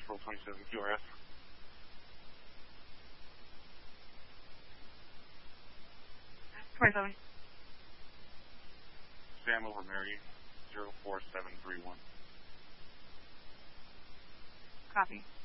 Pearl 27 QRS. Sam over Mary, 04731. Copy.